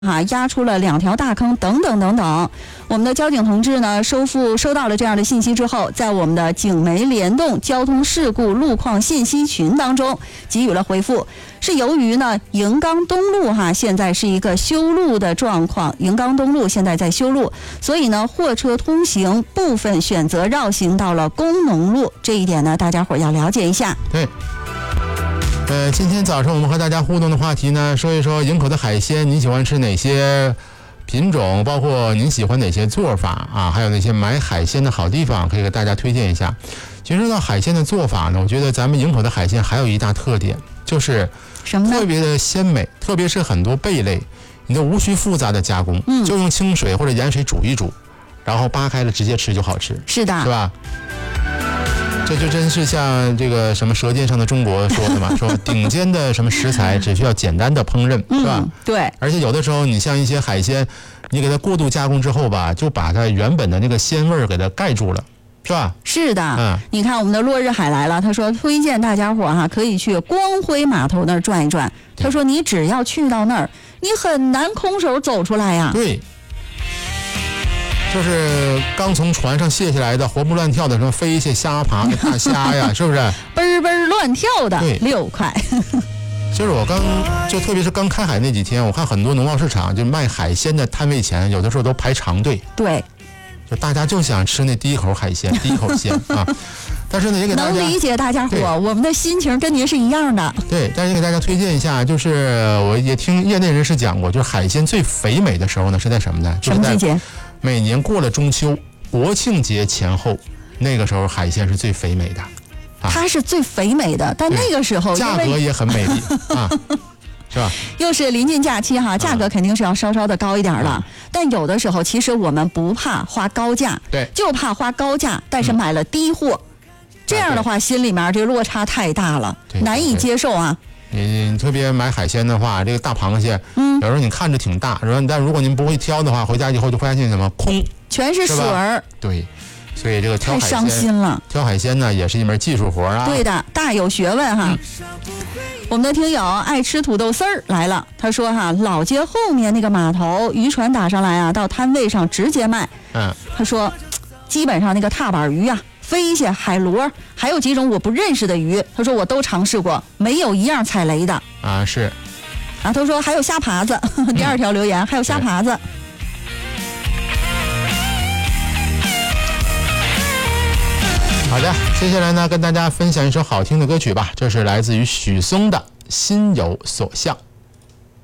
压出了2条大坑等等等等。我们的交警同志呢，收到了这样的信息之后，在我们的警媒联动交通事故路况信息群当中给予了回复。是由于呢营冈东路现在是一个修路的状况，营冈东路现在在修路，所以呢货车通行部分选择绕行到了工农路，这一点呢大家伙要了解一下。 对。今天早上我们和大家互动的话题呢，说一说营口的海鲜，你喜欢吃哪些品种，包括您喜欢哪些做法啊？还有那些买海鲜的好地方，可以给大家推荐一下。其实说到海鲜的做法呢，我觉得咱们营口的海鲜还有一大特点，就是特别的鲜美，特别是很多贝类，你都无需复杂的加工，就用清水或者盐水煮一煮，然后扒开了直接吃就好吃。 是的， 是吧？这就真是像这个什么《舌尖上的中国》说的嘛，说顶尖的什么食材只需要简单的烹饪，是吧？ 对。 而且有的时候，你像一些海鲜，你给它过度加工之后吧，就把它原本的那个鲜味儿给它盖住了，是吧？ 是的，你看我们的落日海来了，他说推荐大家伙可以去光辉码头那儿转一转。他说你只要去到那儿，你很难空手走出来呀。 对。就是刚从船上卸下来的活蹦乱跳的什么飞蟹、虾爬的大虾呀，是不是？ 嘣嘣乱跳的，6块。 就是特别是刚开海那几天，我看很多农贸市场就卖海鲜的摊位前，有的时候都排长队。 对， 就大家就想吃那第一口海鲜，第一口鲜啊。但是呢，也给大家能理解大家伙，我们的心情跟您是一样的。 对，但是也给大家推荐一下，就是我也听业内人士讲过，就是海鲜最肥美的时候呢是在什么呢？ 什么季节？ 每年过了中秋、国庆节前后，那个时候海鲜是最肥美的。 它是最肥美的，但那个时候价格也很美丽啊，是吧？ 又是临近假期价格肯定是要稍稍的高一点了。但有的时候其实我们不怕花高价， 对， 就怕花高价，但是买了低货，这样的话心里面这落差太大了，难以接受啊。 你特别买海鲜的话，这个大螃蟹，有时候你看着挺大，但如果您不会挑的话，回家以后就发现什么空， 全是水儿。 对，所以这个挑海鲜太伤心了。 挑海鲜呢，也是一门技术活啊。 对的，大有学问哈。我们的听友爱吃土豆丝儿来了，他说老街后面那个码头渔船打上来到摊位上直接卖。他说基本上那个踏板鱼飞蟹、海螺，还有几种我不认识的鱼，他说我都尝试过，没有一样踩雷的。 是。 他说还有虾爬子，第2条留言还有虾爬子。 好的，接下来呢，跟大家分享一首好听的歌曲吧，这是来自于许嵩的《心有所向》。